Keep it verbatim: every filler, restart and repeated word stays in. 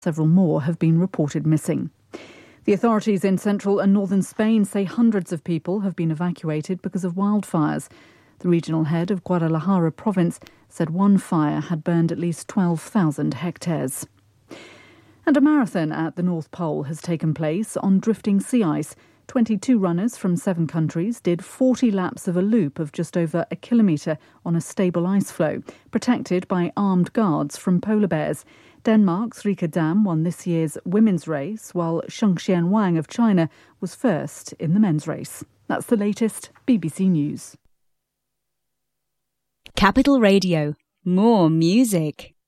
Several more have been reported missing. The authorities in central and northern Spain say hundreds of people have been evacuated because of wildfires. The regional head of Guadalajara province said one fire had burned at least twelve thousand hectares. And a marathon at the North Pole has taken place on drifting sea ice. twenty-two runners from seven countries did forty laps of a loop of just over a kilometre on a stable ice floe, protected by armed guards from polar bears. Denmark's Rika Dam won this year's women's race, while Shengxian Wang of China was first in the men's race. That's the latest B B C News. Capital Radio. More music.